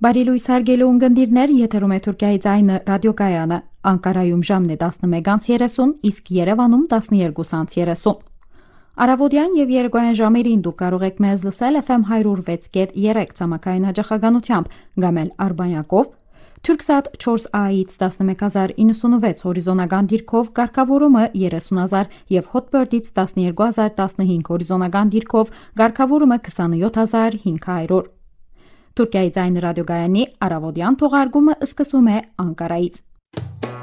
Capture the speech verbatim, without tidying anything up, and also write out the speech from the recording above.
Բարի լույս հարգելի ունկնդիրներ, եթերում է Թուրքիայի ձայնը ռադիոկայանը, Անկարայում ժամն է տասնմեկ երեսուն, իսկ Երևանում տասնյոթ երեսուն։ Առավոտյան եւ երեկոյան ժամերին դուք կարող եք մեզ լսել F M one oh six point three ցամաքային հաճախականությամբ, կամ էլ Արբանյակով, Turksat four A-ից տասնմեկ հազար նավսունվեց հորիզոնական դիրքով, կարգավորումը երեսուն հազար եւ Hotbird-ից տասնյոթ հազար տասնհինգ հորիզոնական դիրքով, կարգավորումը քսանյոթ հազար հինգ հարյուր։ Թուրքիայի ձայնը ռադիոգայանի առավոտյան թողարկումը սկսում է Անկարայից։